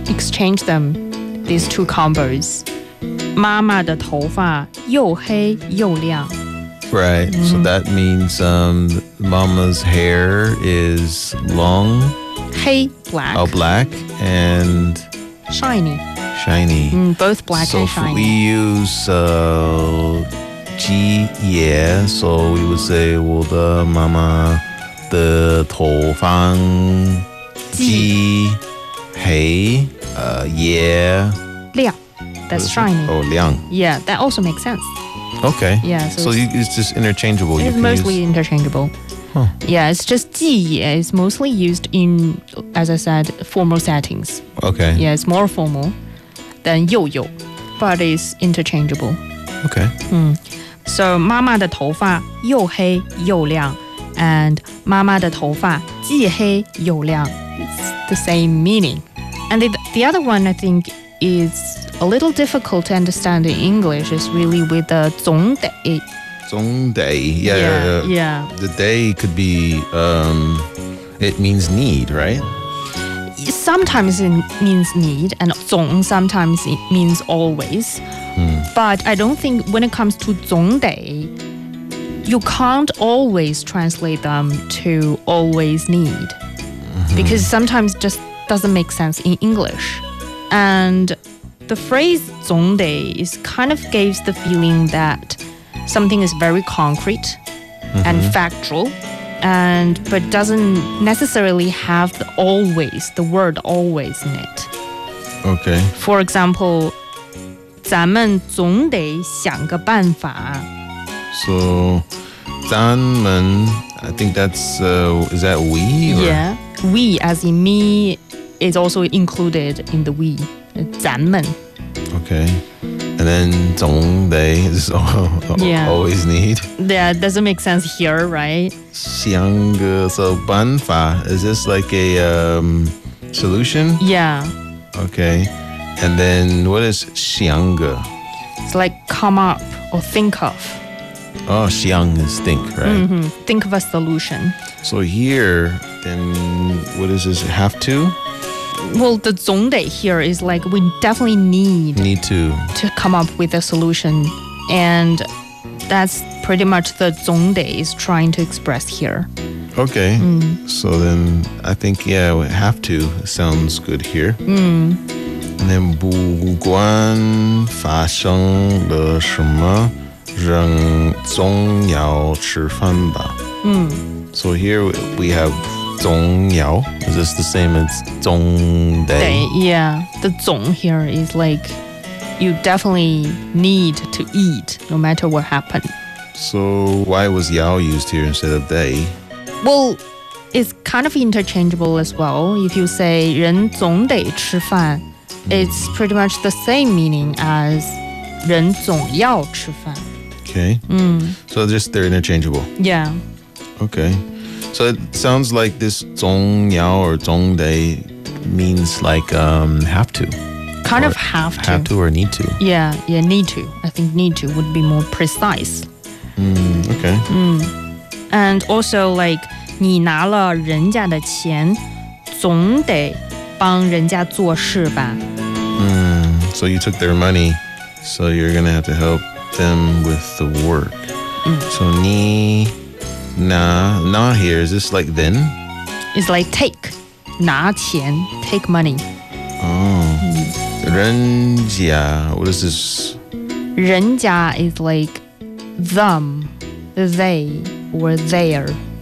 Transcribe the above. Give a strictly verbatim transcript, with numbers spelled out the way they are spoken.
exchange them, these two combos. 妈妈的头发又黑又亮. Right. Mm-hmm. So that means um, Mama's hair is long. 黑 black. Oh, black and shiny. Shiny. Mm, both black so and shiny. So if we use uh, 鸡爷, so we would say 我的妈妈的头发鸡黑呃爷亮. That's shiny. Oh, 亮. Yeah, that also makes sense. Okay. Yeah. So, so it's, it's just interchangeable. It's you mostly use... interchangeable. Huh. Yeah, it's just 记爷 is mostly used in, as I said, formal settings. Okay. Yeah, it's more formal than 又有, but it's interchangeable. Okay. Mm. So 妈妈的头发又黑又亮 and 妈妈的头发既黑又亮. It's the same meaning. And the, the other one I think is a little difficult to understand in English is really with the 总得. 总得. Yeah, yeah, yeah. yeah. The day could be, um, it means need, right? Sometimes it means need, and 总 sometimes it means always. Hmm. But I don't think when it comes to 总得, you can't always translate them to always need. Mm-hmm. Because sometimes it just doesn't make sense in English. And the phrase 总得 is kind of gives the feeling that something is very concrete mm-hmm. and factual, and but doesn't necessarily have the always, the word always in it. Okay. For example, 咱们总得想个办法. So, 咱们, I think that's, uh, is that we? Or? Yeah. We, as in me, is also included in the we. 咱们. Okay. And then 总得 is yeah. always need. Yeah, it doesn't make sense here, right? 想个, so 办法, is this like a um, solution? Yeah. Okay. And then what is 想个? It's like come up or think of. Oh, 想 is think, right? Mm-hmm. Think of a solution. So here, then what is this? Have to? Well, the 总得 here is like we definitely need need to to come up with a solution, and that's pretty much the 总得 is trying to express here. Okay. Mm. So then I think yeah, have to sounds good here. Mm. And then 不管发生了什么，仍总要吃饭吧。 Mm. So here we have 总要. Is this the same as 总得? Yeah, the 总 here is like you definitely need to eat no matter what happened. So why was 要 used here instead of 得? Well, it's kind of interchangeable as well. If you say 人总得吃饭, it's pretty much the same meaning as 人总要吃饭. Okay. Mm. So just they're interchangeable. Yeah. Okay. So it sounds like this 总要 or 总得 means like um, have to. Kind or of have to. Have to or need to. Yeah, yeah, need to. I think need to would be more precise. Mm, okay. Mm. And also like 你拿了人家的钱，总得帮人家做事吧。 Mm, so you took their money, so you're gonna have to help them with the work. Mm. So 你 na na here, is this like then? It's like take, 拿钱, take money. Oh. Mm. 人家, what is this? 人家 is like them, they or their.